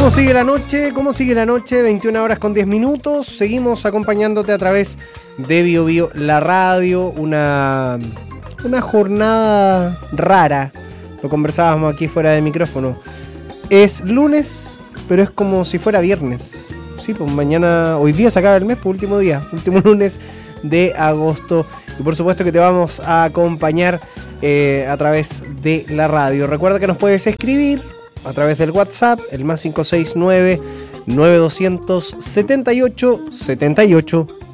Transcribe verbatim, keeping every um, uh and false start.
¿Cómo sigue la noche? ¿Cómo sigue la noche? veintiuna horas con diez minutos. Seguimos acompañándote a través de Bio Bio, la radio. Una, una jornada rara. Lo conversábamos aquí fuera de micrófono. Es lunes, pero es como si fuera viernes. Sí, pues mañana, hoy día se acaba el mes, pues último día, último lunes de agosto. Y por supuesto que te vamos a acompañar eh, a través de la radio. Recuerda que nos puedes escribir a través del WhatsApp, el más cinco seis nueve, nueve dos cero cero, setenta y ocho, setenta y ocho